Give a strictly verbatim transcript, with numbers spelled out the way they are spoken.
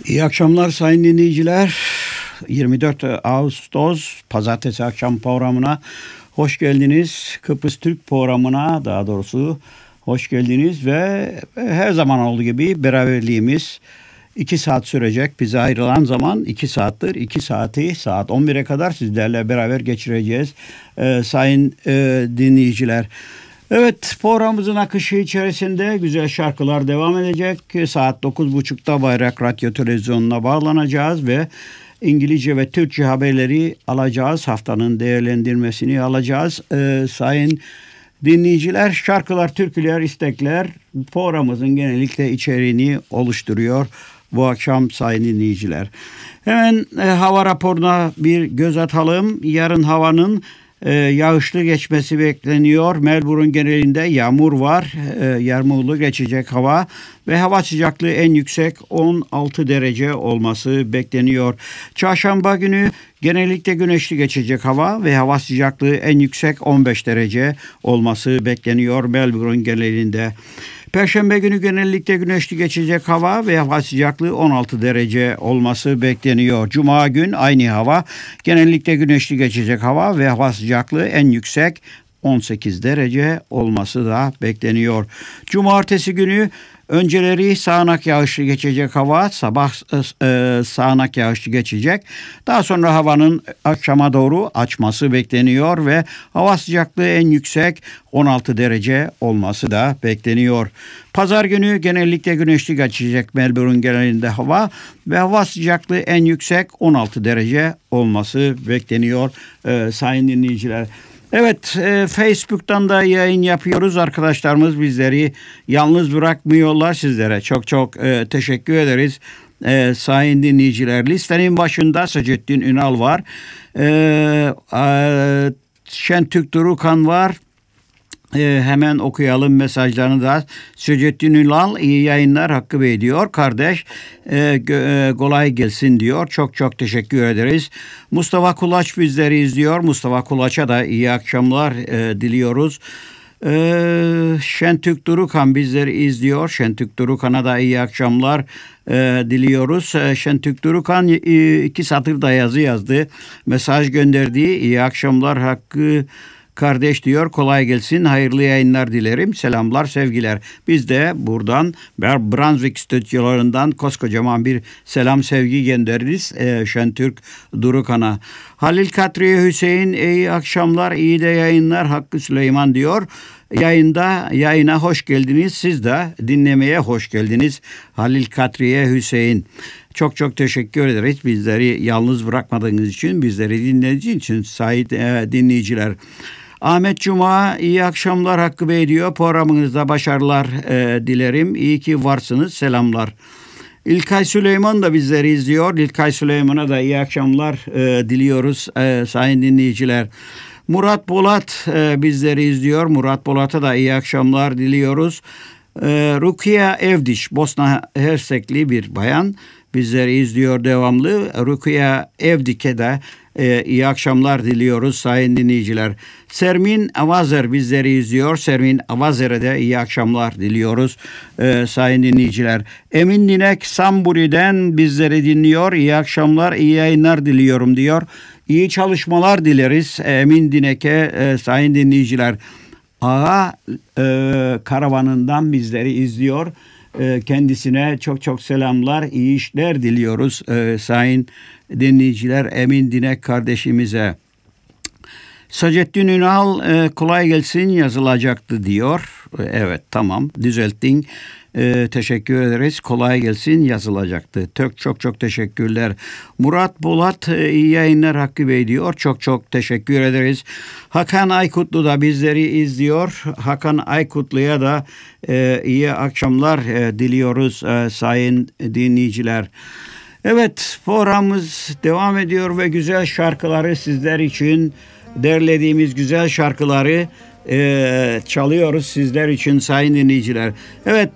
İyi akşamlar sayın dinleyiciler. yirmi dört Ağustos Pazartesi akşam programına hoş geldiniz. Kıbrıs Türk programına daha doğrusu hoş geldiniz ve her zaman olduğu gibi beraberliğimiz iki saat sürecek. Bize ayrılan zaman iki saattir. iki saati saat on bire kadar sizlerle beraber geçireceğiz ee, sayın e, dinleyiciler. Evet, programımızın akışı içerisinde güzel şarkılar devam edecek. Saat dokuz buçukta Bayrak Radyo Televizyonu'na bağlanacağız ve İngilizce ve Türkçe haberleri alacağız. Haftanın değerlendirmesini alacağız. Ee, sayın dinleyiciler, şarkılar, türküler, istekler programımızın genellikle içeriğini oluşturuyor bu akşam sayın dinleyiciler. Hemen e, hava raporuna bir göz atalım. Yarın havanın Ee, yağışlı geçmesi bekleniyor. Melbourne genelinde yağmur var. Ee, yağmurlu geçecek hava ve hava sıcaklığı en yüksek on altı derece olması bekleniyor. Çarşamba günü genellikle güneşli geçecek hava ve hava sıcaklığı en yüksek on beş derece olması bekleniyor Melbourne genelinde. Perşembe günü genellikle güneşli geçecek hava ve hava sıcaklığı on altı derece olması bekleniyor. Cuma gün aynı hava, genellikle güneşli geçecek hava ve hava sıcaklığı en yüksek on sekiz derece olması da bekleniyor. Cumartesi günü önceleri sağanak yağışlı geçecek hava, sabah e, sağanak yağışlı geçecek. Daha sonra havanın akşama doğru açması bekleniyor ve hava sıcaklığı en yüksek on altı derece olması da bekleniyor. Pazar günü genellikle güneşli geçecek Melbourne genelinde hava ve hava sıcaklığı en yüksek on altı derece olması bekleniyor e, sayın dinleyiciler. Evet, e, Facebook'tan da yayın yapıyoruz. Arkadaşlarımız bizleri yalnız bırakmıyorlar. Sizlere çok çok e, teşekkür ederiz. E, sayın dinleyiciler, listenin başında Secettin Ünal var. E, e, Şentürk Durukan var. Ee, hemen okuyalım mesajlarını da. Secettin Ünal iyi yayınlar Hakkı Bey diyor. Kardeş e, gö- e, kolay gelsin diyor. Çok çok teşekkür ederiz. Mustafa Kulaç bizleri izliyor. Mustafa Kulaç'a da iyi akşamlar e, diliyoruz. Ee, Şentürk Durukan bizleri izliyor. Şentürk Durukan'a da iyi akşamlar e, diliyoruz. E, Şentürk Durukan e, iki satır da yazı yazdı. Mesaj gönderdi. İyi akşamlar Hakkı kardeş diyor, kolay gelsin, hayırlı yayınlar dilerim, selamlar, sevgiler. Biz de buradan Brunswick stüdyolarından koskocaman bir selam, sevgi göndeririz e, Şentürk Durukan'a. Halil Katriye Hüseyin, iyi akşamlar, iyi de yayınlar Hakkı Süleyman diyor. Yayında yayına hoş geldiniz. Siz de dinlemeye hoş geldiniz Halil Katriye Hüseyin. Çok çok teşekkür ederiz. Bizleri yalnız bırakmadığınız için, bizleri dinlediğiniz için sayın e, dinleyiciler. Ahmet Cuma, iyi akşamlar Hakkı Bey diyor. Programınızda başarılar e, dilerim. İyi ki varsınız. Selamlar. İlkay Süleyman da bizleri izliyor. İlkay Süleyman'a da iyi akşamlar e, diliyoruz e, sayın dinleyiciler. Murat Bolat e, bizleri izliyor. Murat Bolat'a da iyi akşamlar diliyoruz. E, Rukiye Evdiş, Bosna Hersekli bir bayan, bizleri izliyor devamlı. Rukiye Evdik'e de e, iyi akşamlar diliyoruz sayın dinleyiciler. Sermin Avazer bizleri izliyor. Sermin Avazer'e de iyi akşamlar diliyoruz e, sayın dinleyiciler. Emin Dinek Samburi'den bizleri dinliyor. İyi akşamlar, iyi yayınlar diliyorum diyor. İyi çalışmalar dileriz Emin Dinek'e e, sayın dinleyiciler. Ağa e, karavanından bizleri izliyor. E, kendisine çok çok selamlar, iyi işler diliyoruz e, sayın dinleyiciler Emin Dinek kardeşimize. Secettin Ünal e, kolay gelsin yazılacaktı diyor. E, evet, tamam, düzelttin. E, teşekkür ederiz. Kolay gelsin yazılacaktı. Çok çok çok teşekkürler. Murat Bolat e, iyi yayınlar Hakkı Bey diyor. Çok çok teşekkür ederiz. Hakan Aykutlu da bizleri izliyor. Hakan Aykutlu'ya da e, iyi akşamlar e, diliyoruz e, sayın dinleyiciler. Evet, programımız devam ediyor ve güzel şarkıları sizler için derlediğimiz güzel şarkıları e, çalıyoruz sizler için sayın dinleyiciler. Evet.